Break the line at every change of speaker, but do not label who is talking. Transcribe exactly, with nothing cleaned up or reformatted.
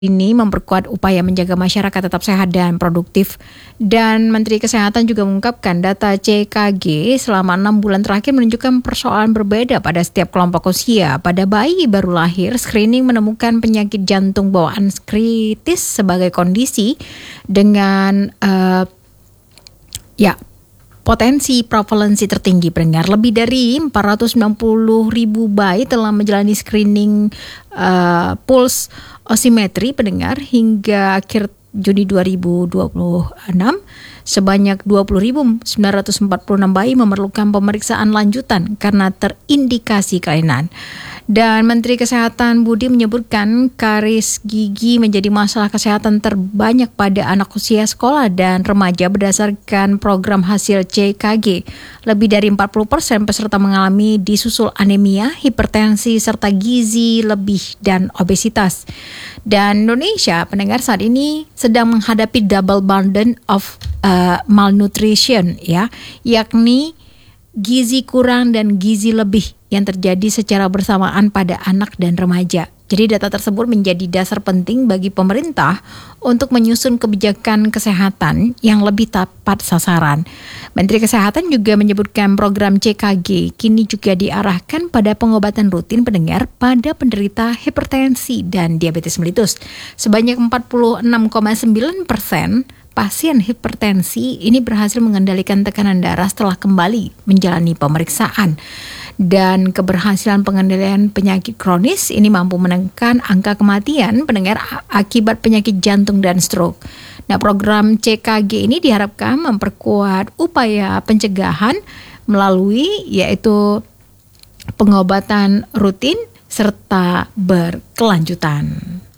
ini memperkuat upaya menjaga masyarakat tetap sehat dan produktif. Dan Menteri Kesehatan juga mengungkapkan data C K G selama enam bulan terakhir menunjukkan persoalan berbeda pada setiap kelompok usia. Pada bayi baru lahir, screening menemukan penyakit jantung bawaan kritis sebagai kondisi dengan uh, ya potensi prevalensi tertinggi pendengar. Lebih dari empat ratus sembilan puluh ribu bayi telah menjalani screening uh, pulse osimetri pendengar hingga akhir Juni dua ribu dua puluh enam. Sebanyak dua puluh ribu sembilan ratus empat puluh enam bayi memerlukan pemeriksaan lanjutan karena terindikasi kelainan. Dan Menteri Kesehatan Budi menyebutkan karies gigi menjadi masalah kesehatan terbanyak pada anak usia sekolah dan remaja berdasarkan program hasil C K G. Lebih dari empat puluh persen peserta mengalami disusul anemia, hipertensi, serta gizi lebih dan obesitas. Dan Indonesia, pendengar, saat ini sedang menghadapi double burden of uh, malnutrition, ya, yakni gizi kurang dan gizi lebih yang terjadi secara bersamaan pada anak dan remaja. Jadi data tersebut menjadi dasar penting bagi pemerintah untuk menyusun kebijakan kesehatan yang lebih tepat sasaran. Menteri Kesehatan juga menyebutkan program C K G kini juga diarahkan pada pengobatan rutin pendengar pada penderita hipertensi dan diabetes melitus. Sebanyak empat puluh enam koma sembilan persen pasien hipertensi ini berhasil mengendalikan tekanan darah setelah kembali menjalani pemeriksaan. Dan keberhasilan pengendalian penyakit kronis ini mampu menekan angka kematian pendengar akibat penyakit jantung dan stroke. Nah, program C K G ini diharapkan memperkuat upaya pencegahan melalui yaitu pengobatan rutin serta berkelanjutan.